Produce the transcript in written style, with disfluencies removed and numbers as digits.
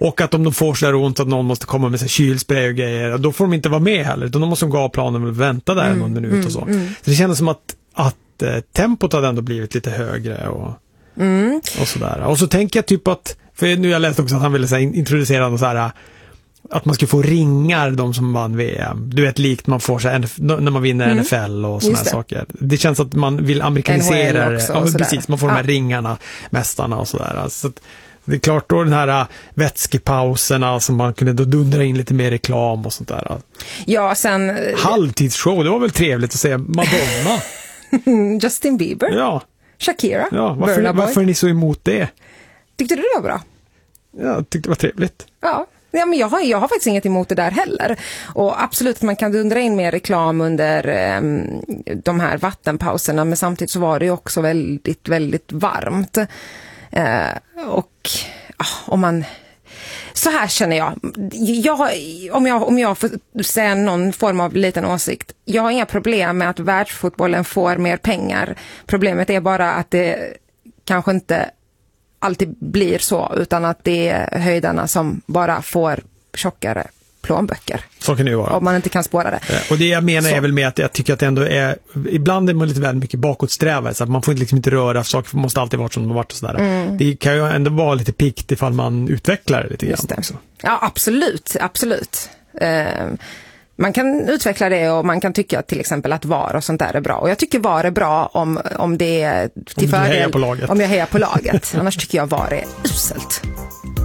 Och att om de får så där ont att någon måste komma med sig kylspray och grejer, då får de inte vara med heller. Utan de måste gå av planen och vänta där någon minut och så. Så det kändes som att tempot hade ändå blivit lite högre och sådär. Och så tänker jag typ att, för nu har jag läst också att han ville så här, introducera något så här, att man ska få ringar, de som vann VM. Du vet, likt man får så här, när man vinner NFL och såna här saker. Det känns att man vill amerikanisera det. Ja, precis, man får de här ringarna, mästarna och sådär. Så att det är klart då den här vätskepauserna som man kunde då dundra in lite mer reklam och sånt där. Ja, sen... Halvtidsshow, det var väl trevligt att se Madonna. Justin Bieber. Ja. Shakira. Ja, varför är ni så emot det? Tyckte du det var bra? Ja, tyckte det var trevligt. Ja, men jag har faktiskt inget emot det där heller. Och absolut att man kan dundra in mer reklam under de här vattenpauserna, men samtidigt så var det ju också väldigt, väldigt varmt. Och om man... Så här känner jag. Om jag får säga någon form av liten åsikt. Jag har inga problem med att världsfotbollen får mer pengar. Problemet är bara att det kanske inte alltid blir så, utan att det är höjdarna som bara får tjockare plånböcker. Så kan det ju vara. Om man inte kan spåra det. Och det jag menar är väl med att jag tycker att det ändå är, ibland är man lite väldigt mycket bakåtsträvare, så att man får liksom inte röra, saker måste alltid vara som de har varit och sådär. Det kan ju ändå vara lite pikt ifall man utvecklar det lite grann också. Ja, absolut. Man kan utveckla det och man kan tycka till exempel att VAR och sånt där är bra. Och jag tycker VAR är bra om det är till fördel. Om jag hejar på laget. Annars tycker jag VAR är uselt.